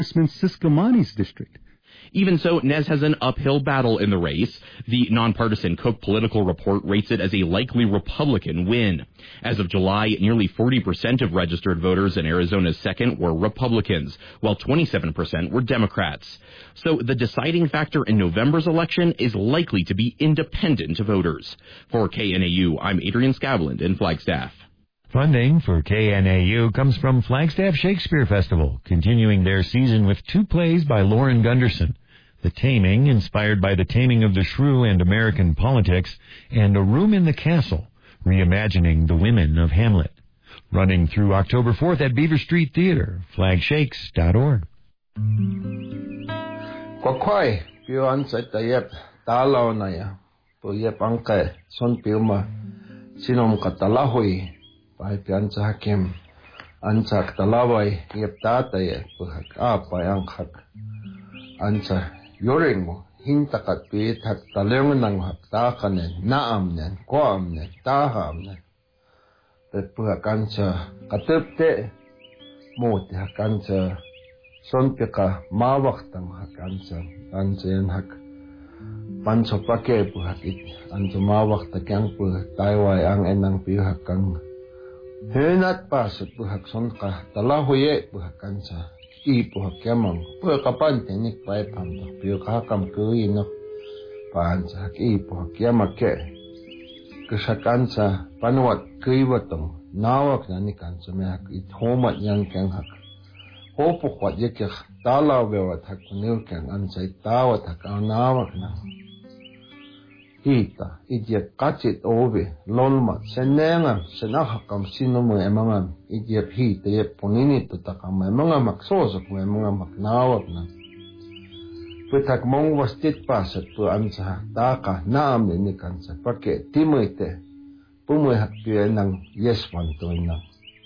Congressman Siscomani's district. Even so, Nez has an uphill battle in the race. The nonpartisan Cook Political Report rates it as a likely Republican win. As of July, nearly 40% of registered voters in Arizona's 2nd were Republicans, while 27% were Democrats. So the deciding factor in November's election is likely to be independent voters. For KNAU, I'm Adrian Scavland in Flagstaff. Funding for KNAU comes from Flagstaff Shakespeare Festival, continuing their season with 2 plays by Lauren Gunderson. The Taming, inspired by the taming of the shrew and American politics, and A Room in the Castle, reimagining the women of Hamlet. Running through October 4th at Beaver Street Theater, flagshakes.org. Kwakwai, piuan sa tayep, talaw na ya. Puyep angke, son piuma, sinom katalahoy. Pai piansa hakim ansa talawai yep tatay puhak apa yang hak ansa yoring mo hintakat pit hak taleng nang hak takanen naam nen koam nen taham nen puhak ansa katepte mo te hak ansa sonpika mawaktang hak ansa yan hak panso pake puhak it ansa mawakta kyang puhak tayway ang enang pihak kang Henat pasat buhak sonka talahoye buhak kansa I buhak yamang buhak kapante nik pai pamdo buhak hakam kuino pansa I buhak yamake kesakansa panuat kuiwatong nawak na ni kansa meak it homat yang keng hak hopuk wat yekek talaw bewat hak kunil keng ansa itawat hak nawak na Hita, idiep kacit obe, lolmat, senengam, senahakam sinumu emangam, idiep hita, idiep punini tutakam, emangam maksosak mo, emangam maknawag na. Putak mong wastit pasat po ansa, taka, naam ninikansa, pake timoite, pumuy hakpiya ng yesman to na.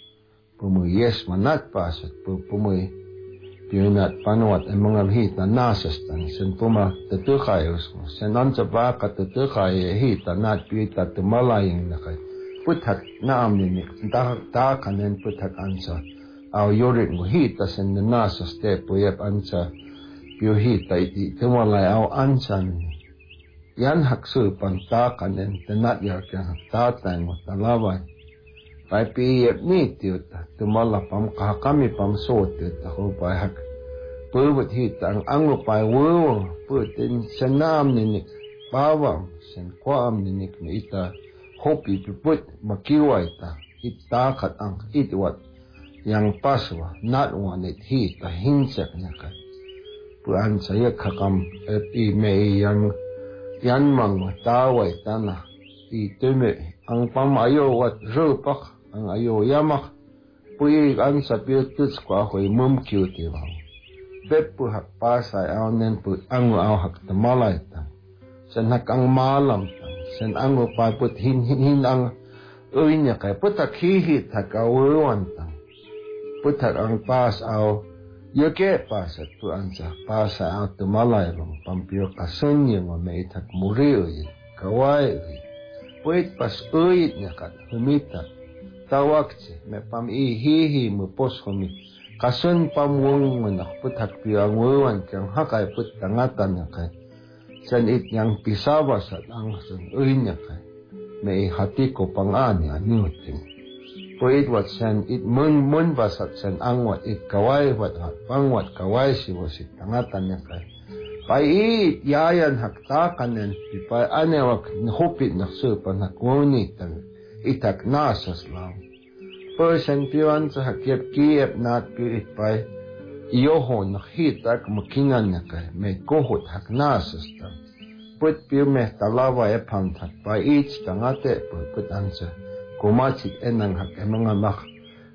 Pumuy yesman nat pasat po, pumuy Piyunat panuat ay mga hita nasastan, sen puma tutukayos mo, sen ansa baka tutukay hita nat piyita tumalayang nakay. Putak naam ninik, takanen putak ansa, aw yorit mo hita sen nasas te puyap ansa, piyo hita iti tumalay aw ansan. Yan haksupan takanen, tenat yarkang tatay mo talaway. Pai piyep ni tiyuta, tumalapam kahakami pam so tiyuta, hupay hak. Pwewet hita, ang anglo pay wuwang, putin senam ninik, bawam, sen kwaam ninik na ita, hopi piput, makiway ta, itakat ang itwat, yang paswa, natwan it hita, hinsak niya ka. Puan saya kakam, epi may yang, yan mang taway tanah, itume, ang pamayo wat rupak, ang ayo yamak, puyi ang sa piututs ko ako'y mumkiw tiwaw. Bepu hak pasay aw nen pu ango aw hak tamalay tang. Sen hak ang malam tang, sen ango pa put hin ang uinya kay putak hihit hak awan tang. Putak ang pas aw yoke pasat pu ansa pasay aw tamalay long pampiyo kasunyo mo may itak muriyo kaway. Puit pas uit niya kat humita. Tawakse me pam ihihi mo pos humi kasun pamwong mo nakputak piyangwan kang hakay put tangatan niya kay san it niyang pisawas at ang san uhin niya kay may hati ko pangani anuting puit wat san it mun basat san angwat it kaway wat at pangwat kaway siwasit tangatan niya kay pait yayan haktakan nen pipay anewak nahupit naksupan hakunit itak nasas lang. Person piwan sa hakip kiyep nat piit pay iyoho nakhitak makingan na kay may kohot hak nasas ta. Put piyo meh talawa e pamtak pa ich tangate put ansa kumachik enang hak mga mak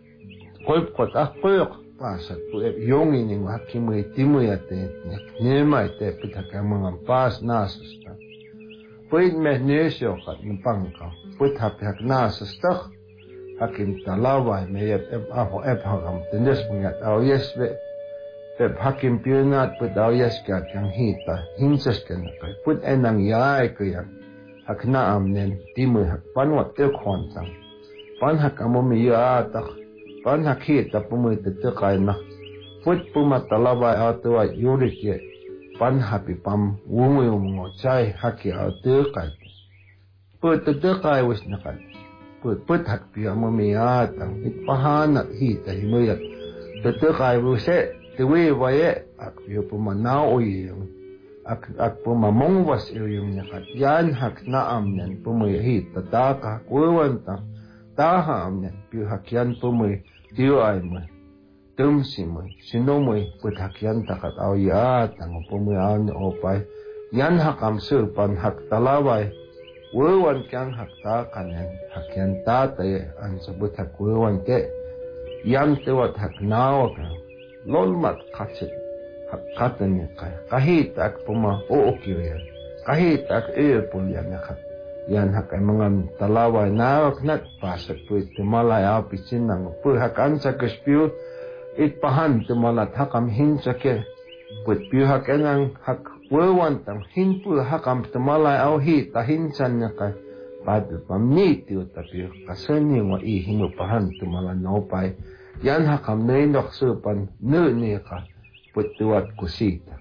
kolpkot akpuyok pasat po yongin yung hakimoy timoy ate nema ite put hak mga pas nasas ta. Pwede meh nesyo kat ng pangkaw. Pwede hak nasas tak. Hakim talaway may aho hakam. Tindes mga tao yesbe. Hakim piyunat pwede tao yeskat kang hita. Hinsas ka na kay. Pwede enang yay kaya. Hak naam nen timoy hak panwat ilkwantang. Pan hak amo miyatak. Pan hak hita pumwita tikay na. Put pumatalaba atua yurike pan happy pam wungo chai haki autukai. Put the dukai was nakat. Put happy amamiatang it pahana hita himuyat. The dukai will say the way by it akyo pumanao yung ak pumamong was yung nakat yan hak na amnen pumuy hita taka kuwanta taha amnen pi hakyan pumuy tiyo ay mo. Tumsimoy, sinomoy, puthakyan takat awyat, ang pumuyan opay, yan hakam surpan hak talaway, wewan kyang hakta kanen, hakyan tatay, ang sabut hak wewan ke, yan tewat hak nawa ka, lolmat katsit, hak katan niya kaya, kahit ak puma uukiriyan, kahit ak iyapulyan nakat, yan hak ay mga talaway nawak nat, pasak puwit tumalay apisin ng puhakan sa kaspyo, it pahan tumalat hakam hinsake put piu hakenang hak wewantang hinpu hakam tumalay au hi tahinsan naka pad pamniti utapiu kaseni wa ihimu pahan tumalan nopay yan hakam nindok supan nu nika put tuat kusita.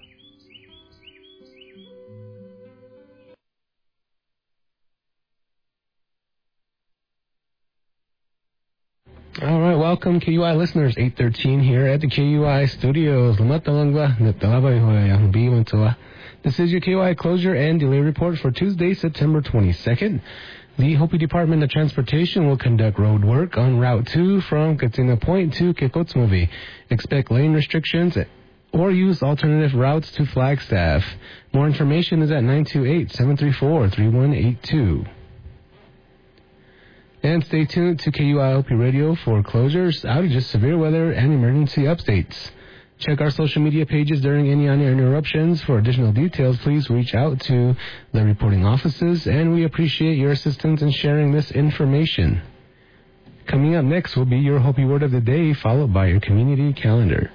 All right, welcome KUI listeners, 8:13 here at the KUI studios. This is your KUI closure and delay report for Tuesday, September 22nd. The Hopi Department of Transportation will conduct road work on Route 2 from Katsina Point to Kekotsmovi. Expect lane restrictions or use alternative routes to Flagstaff. More information is at 928-734-3182. And stay tuned to KUIOP Radio for closures, outages, severe weather, and emergency updates. Check our social media pages during any on-air interruptions. For additional details, please reach out to the reporting offices, and we appreciate your assistance in sharing this information. Coming up next will be your Hopi Word of the Day, followed by your community calendar.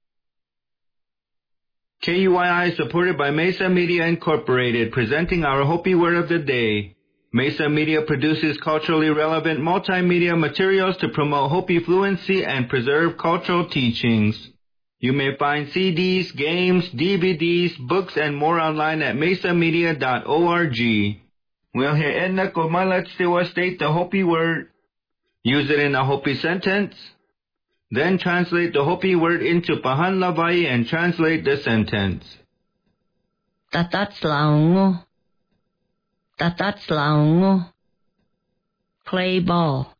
KUII is supported by Mesa Media Incorporated, presenting our Hopi Word of the Day. Mesa Media produces culturally relevant multimedia materials to promote Hopi fluency and preserve cultural teachings. You may find CDs, games, DVDs, books, and more online at mesamedia.org. We'll hear Edna Komalatstewa state the Hopi word, use it in a Hopi sentence, then translate the Hopi word into Pahan Lavai and translate the sentence. Tatatslaungo. Tatatslaungo. Play ball.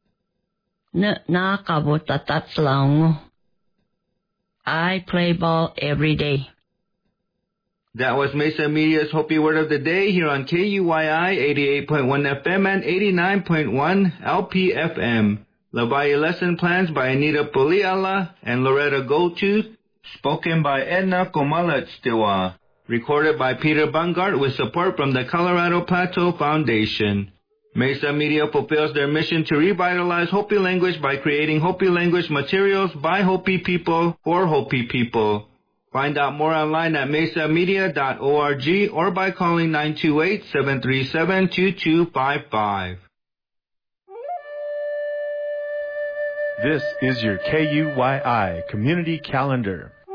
Nakabo tatatslaungo. I play ball every day. That was Mesa Media's Hopi Word of the Day here on KUII 88.1 FM and 89.1 LPFM. Lavai lesson plans by Anita Poliala and Loretta Goldtooth. Spoken by Edna Komalatstewa. Recorded by Peter Bungart with support from the Colorado Plateau Foundation. Mesa Media fulfills their mission to revitalize Hopi language by creating Hopi language materials by Hopi people for Hopi people. Find out more online at mesamedia.org or by calling 928-737-2255. This is your KUII Community Calendar.